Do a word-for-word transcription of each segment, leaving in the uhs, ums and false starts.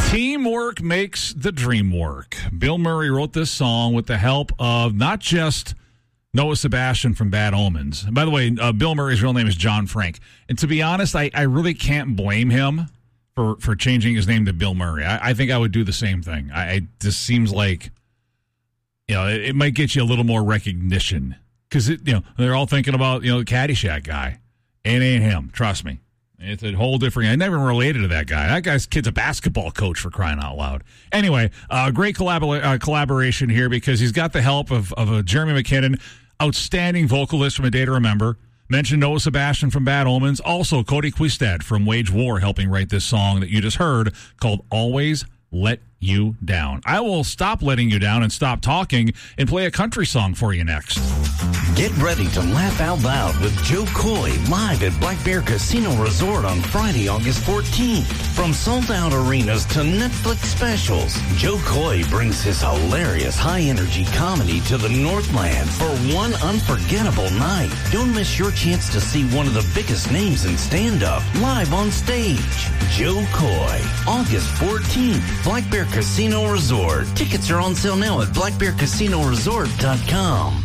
Teamwork makes the dream work. Bill Murray wrote this song with the help of not just Noah Sebastian from Bad Omens. And by the way, uh, Bill Murray's real name is John Frank. And to be honest, I, I really can't blame him for, for changing his name to Bill Murray. I, I think I would do the same thing. I, it just seems like, you know, it, it might get you a little more recognition. Because, you know, they're all thinking about, you know, the Caddyshack guy. It ain't him. Trust me. It's a whole different. I never related to that guy. That guy's kid's a basketball coach, for crying out loud. Anyway, uh, great collabor- uh, collaboration here because he's got the help of of a Jeremy McKinnon, outstanding vocalist from A Day to Remember. Mentioned Noah Sebastian from Bad Omens. Also, Cody Quistad from Wage War helping write this song that you just heard called Always Let You Down. I will stop letting you down and stop talking and play a country song for you next. Get ready to laugh out loud with Joe Coy live at Black Bear Casino Resort on Friday, August fourteenth. From sold-out arenas to Netflix specials, Joe Coy brings his hilarious high-energy comedy to the Northland for one unforgettable night. Don't miss your chance to see one of the biggest names in stand-up live on stage. Joe Coy, August fourteenth, Black Bear Casino Resort. Tickets are on sale now at black bear casino resort dot com.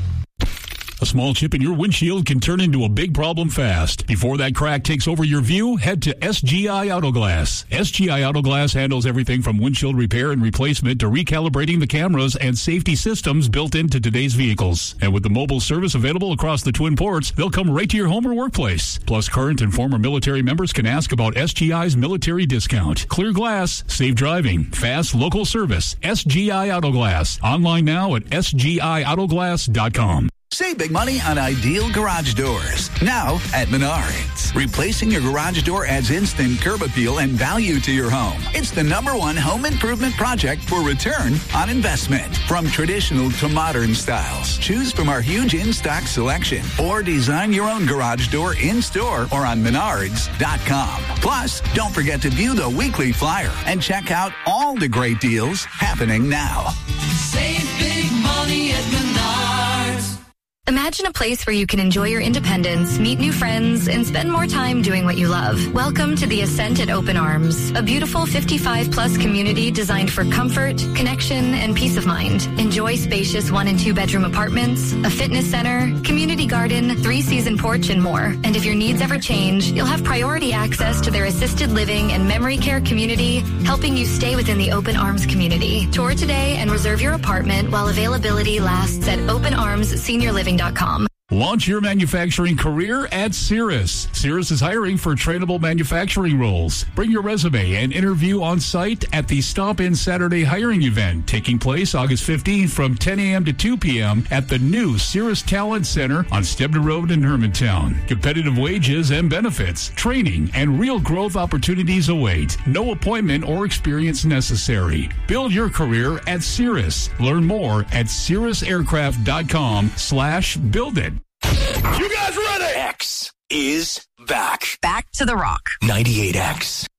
A small chip in your windshield can turn into a big problem fast. Before that crack takes over your view, head to S G I Autoglass. S G I Autoglass handles everything from windshield repair and replacement to recalibrating the cameras and safety systems built into today's vehicles. And with the mobile service available across the Twin Ports, they'll come right to your home or workplace. Plus, current and former military members can ask about S G I's military discount. Clear glass, safe driving, fast local service. S G I Autoglass. Online now at S G I autoglass dot com. Save big money on ideal garage doors. Now at Menards. Replacing your garage door adds instant curb appeal and value to your home. It's the number one home improvement project for return on investment. From traditional to modern styles, choose from our huge in-stock selection or design your own garage door in-store or on menards dot com. Plus, don't forget to view the weekly flyer and check out all the great deals happening now. Save big money at Menards. Imagine a place where you can enjoy your independence, meet new friends, and spend more time doing what you love. Welcome to the Ascent at Open Arms, a beautiful fifty-five plus community designed for comfort, connection, and peace of mind. Enjoy spacious one and two bedroom apartments, a fitness center, community garden, three-season porch, and more. And if your needs ever change, you'll have priority access to their assisted living and memory care community, helping you stay within the Open Arms community. Tour today and reserve your apartment while availability lasts at open arms senior living dot com. Launch your manufacturing career at Cirrus. Cirrus is hiring for trainable manufacturing roles. Bring your resume and interview on site at the Stop In Saturday hiring event taking place August fifteenth from ten a.m. to two p.m. at the new Cirrus Talent Center on Stebner Road in Hermantown. Competitive wages and benefits, training, and real growth opportunities await. No appointment or experience necessary. Build your career at Cirrus. Learn more at cirrus aircraft dot com slash build it. You guys ready? X is back. Back to the Rock. ninety-eight X.